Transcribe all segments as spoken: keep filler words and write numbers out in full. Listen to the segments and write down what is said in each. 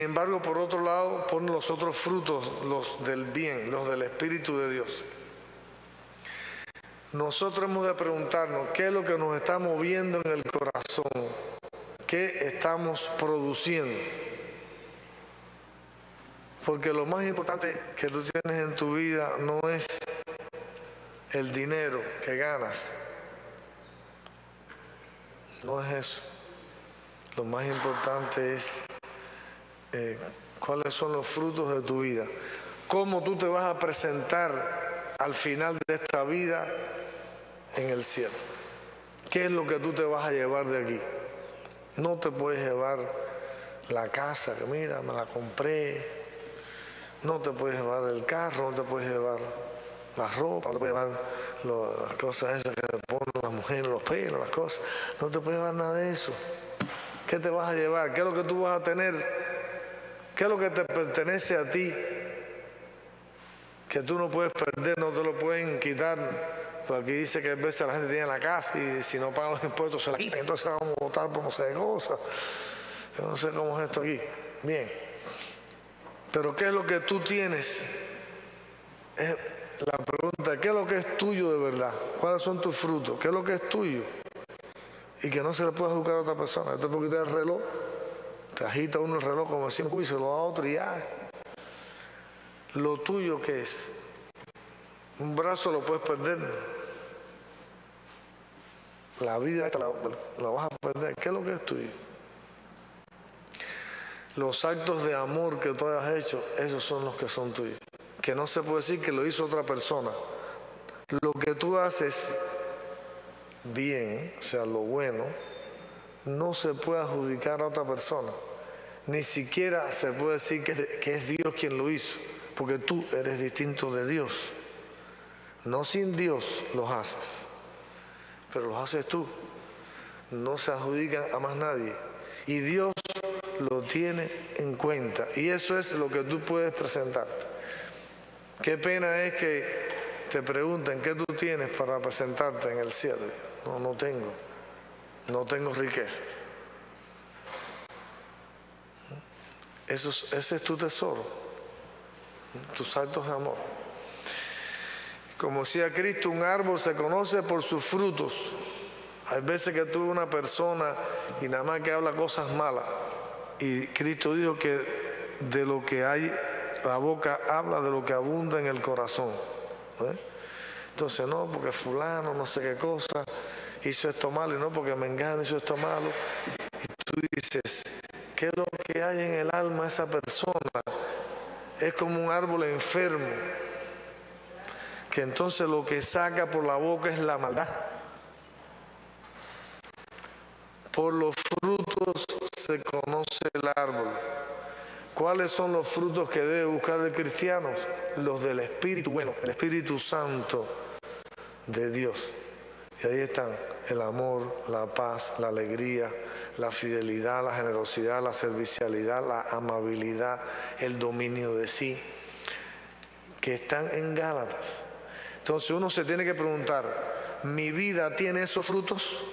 embargo, por otro lado, pone los otros frutos, los del bien, los del Espíritu de Dios. Nosotros hemos de preguntarnos qué es lo que nos está moviendo en el corazón, qué estamos produciendo. Porque lo más importante que tú tienes en tu vida no es el dinero que ganas. No es eso. Lo más importante es eh, cuáles son los frutos de tu vida. Cómo tú te vas a presentar al final de esta vida en el cielo. ¿Qué es lo que tú te vas a llevar de aquí? No te puedes llevar la casa, que mira, me la compré. No te puedes llevar el carro, no te puedes llevar la ropa, no te puedes llevar lo, las cosas esas que te ponen las mujeres, los pelos, las cosas. No te puedes llevar nada de eso. ¿Qué te vas a llevar? ¿Qué es lo que tú vas a tener? ¿Qué es lo que te pertenece a ti? Que tú no puedes perder, no te lo pueden quitar. Porque aquí dice que a veces la gente tiene la casa y si no pagan los impuestos se la quitan, entonces vamos a votar por no sé de cosas. Yo no sé cómo es esto aquí. Bien. Pero ¿qué es lo que tú tienes? Es la pregunta, ¿qué es lo que es tuyo de verdad? ¿Cuáles son tus frutos? ¿Qué es lo que es tuyo? Y que no se le pueda juzgar a otra persona. Esto es porque te da el reloj. Te agita uno el reloj como decimos y se lo da a otro y ya. Lo tuyo, ¿qué es? Un brazo lo puedes perder. La vida esta la, la vas a perder. ¿Qué es lo que es tuyo? Los actos de amor que tú hayas hecho, esos son los que son tuyos. Que no se puede decir que lo hizo otra persona. Lo que tú haces bien, o sea, lo bueno, no se puede adjudicar a otra persona. Ni siquiera se puede decir que, que es Dios quien lo hizo, porque tú eres distinto de Dios. No sin Dios los haces, pero los haces tú. No se adjudican a más nadie. Y Dios lo tiene en cuenta. Y eso es lo que tú puedes presentarte. Qué pena es que te pregunten qué tú tienes para presentarte en el cielo. No, no tengo. No tengo riquezas. Eso es, ese es tu tesoro. Tus actos de amor. Como decía Cristo, un árbol se conoce por sus frutos. Hay veces que tú ves una persona y nada más que habla cosas malas. Y Cristo dijo que de lo que hay, la boca habla de lo que abunda en el corazón. ¿Eh? Entonces, no, porque fulano, no sé qué cosa, hizo esto malo, y no porque mengano hizo esto malo. Y tú dices, ¿qué es lo que hay en el alma de esa persona? Es como un árbol enfermo, que entonces lo que saca por la boca es la maldad. Por los frutos se conoce el árbol. ¿Cuáles son los frutos que debe buscar el cristiano? Los del Espíritu, bueno, el Espíritu Santo de Dios. Y ahí están el amor, la paz, la alegría, la fidelidad, la generosidad, la servicialidad, la amabilidad, el dominio de sí, que están en Gálatas. Entonces uno se tiene que preguntar, ¿mi vida tiene esos frutos?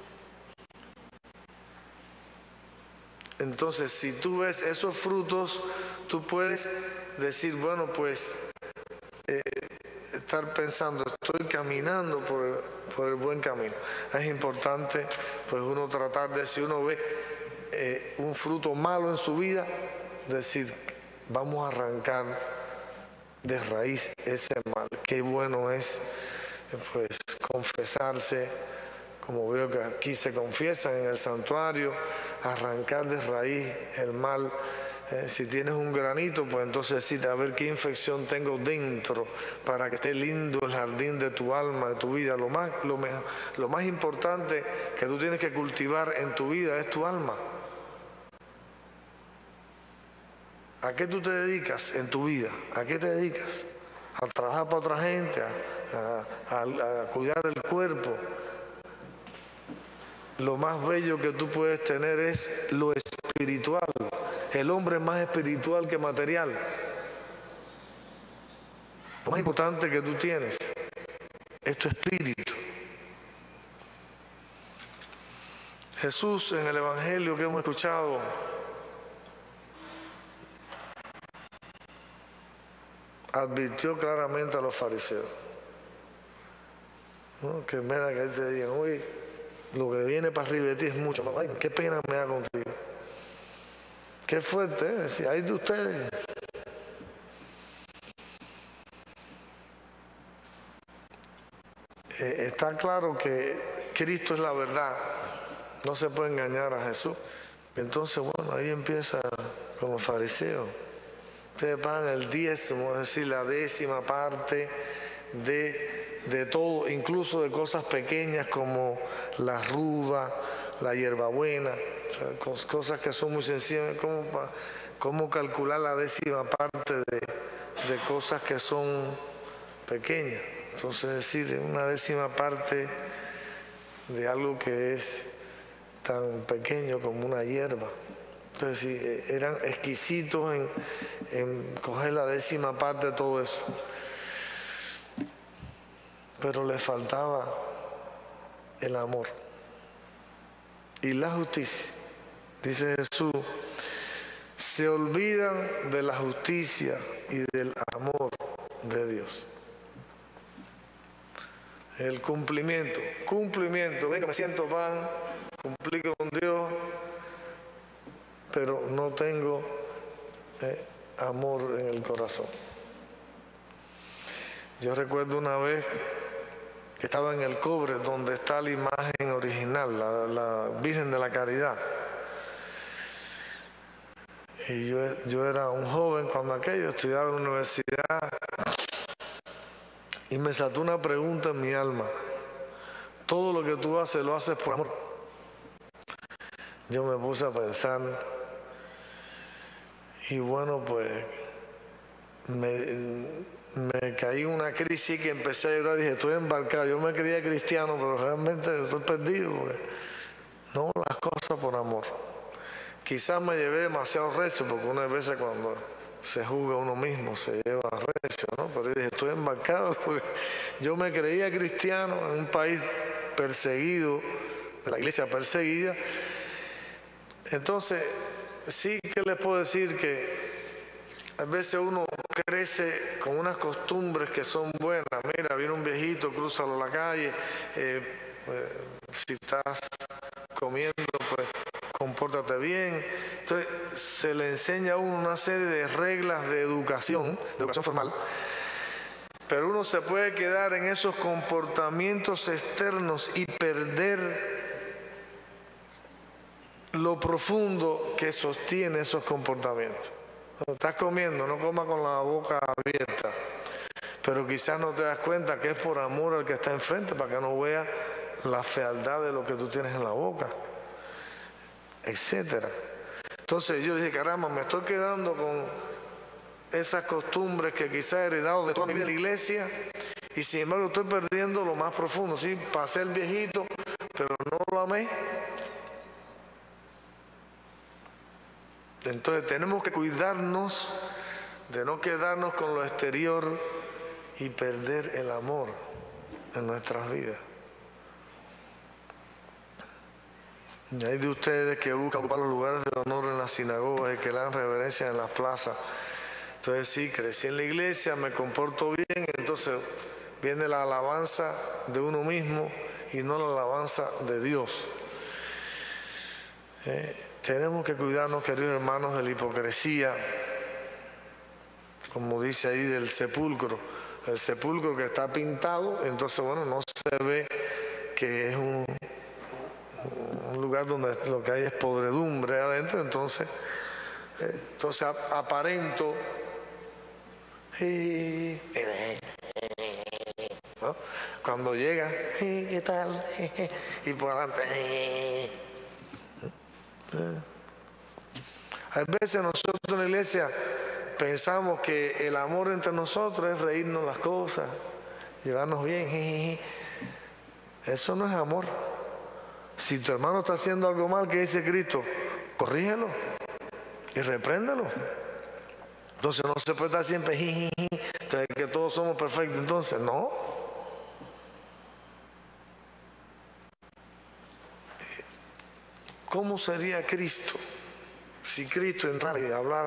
Entonces, si tú ves esos frutos, tú puedes decir, bueno, pues, eh, estar pensando, estoy caminando por el, por el buen camino. Es importante, pues, uno tratar de, si uno ve eh, un fruto malo en su vida, decir, vamos a arrancar de raíz ese mal. Qué bueno es, pues, confesarse, como veo que aquí se confiesan en el santuario, arrancar de raíz el mal. Eh, si tienes un granito, pues entonces decir, a ver qué infección tengo dentro para que esté lindo el jardín de tu alma, de tu vida. Lo más, lo, mejor, lo más importante que tú tienes que cultivar en tu vida es tu alma. ¿A qué tú te dedicas en tu vida? ¿A qué te dedicas? ¿A trabajar para otra gente? ¿A, a, a, a cuidar el cuerpo? Lo más bello que tú puedes tener es lo espiritual. El hombre es más espiritual que material. Lo más importante que tú tienes es tu espíritu. Jesús en el Evangelio que hemos escuchado advirtió claramente a los fariseos, ¿no? Que mira que te digan, oye, lo que viene para arriba de ti es mucho, ay, qué pena me da contigo. Qué fuerte, ¿eh? Decir, hay de ustedes. Eh, está claro que Cristo es la verdad, no se puede engañar a Jesús. Entonces, bueno, ahí empieza con los fariseos. Ustedes pagan el diezmo, es decir, la décima parte de, de todo, incluso de cosas pequeñas como la ruda, la hierbabuena, o sea, cosas que son muy sencillas. ¿Cómo, cómo calcular la décima parte de, de cosas que son pequeñas? Entonces, es decir, una décima parte de algo que es tan pequeño como una hierba. Entonces, sí, eran exquisitos en, en coger la décima parte de todo eso. Pero les faltaba el amor y la justicia. Dice Jesús, se olvidan de la justicia y del amor de Dios. El cumplimiento, cumplimiento, venga, me siento pan, cumplí con Dios, pero no tengo eh, amor en el corazón. Yo recuerdo una vez que estaba en el Cobre, donde está la imagen original, la, la Virgen de la Caridad. Y yo, yo era un joven cuando aquello, estudiaba en la universidad, y me saltó una pregunta en mi alma. Todo lo que tú haces, lo haces por amor. Yo me puse a pensar, y bueno, pues me, me caí en una crisis que empecé a llorar. Dije, estoy embarcado. Yo me creía cristiano, pero realmente estoy perdido, porque no las cosas por amor. Quizás me llevé demasiado recio, porque unas veces cuando se juzga uno mismo se lleva recio, ¿no? Pero yo dije, estoy embarcado, porque yo me creía cristiano en un país perseguido, de la iglesia perseguida. Entonces, sí que les puedo decir que a veces uno crece con unas costumbres que son buenas. Mira, viene un viejito, crúzalo la calle, eh, eh, si estás comiendo, pues compórtate bien. Entonces, se le enseña a uno una serie de reglas de educación, de educación formal, pero uno se puede quedar en esos comportamientos externos y perder lo profundo que sostiene esos comportamientos. Cuando estás comiendo, no comas con la boca abierta, pero quizás no te das cuenta que es por amor al que está enfrente, para que no vea la fealdad de lo que tú tienes en la boca, etcétera. Entonces yo dije, caramba, me estoy quedando con esas costumbres que quizás he heredado de toda mi vida en la iglesia, y sin embargo estoy perdiendo lo más profundo. Sí, pasé el viejito, pero no lo amé. Entonces tenemos que cuidarnos de no quedarnos con lo exterior y perder el amor en nuestras vidas. Y hay de ustedes que buscan ocupar los lugares de honor en las sinagogas y que le dan reverencia en las plazas. Entonces sí, crecí en la iglesia, me comporto bien, entonces viene la alabanza de uno mismo y no la alabanza de Dios. Eh, tenemos que cuidarnos, queridos hermanos, de la hipocresía, como dice ahí del sepulcro. El sepulcro que está pintado, entonces bueno, no se ve que es un, un lugar donde lo que hay es podredumbre adentro. Entonces, eh, entonces aparento, ¿no? Cuando llega, ¿qué tal? Y por adelante. A veces nosotros en la iglesia pensamos que el amor entre nosotros es reírnos las cosas, llevarnos bien. Eso no es amor. Si tu hermano está haciendo algo mal, que dice Cristo, corrígelo y repréndelo. Entonces no se puede estar siempre entonces que todos somos perfectos. Entonces no. ¿Cómo sería Cristo si Cristo entrara y hablara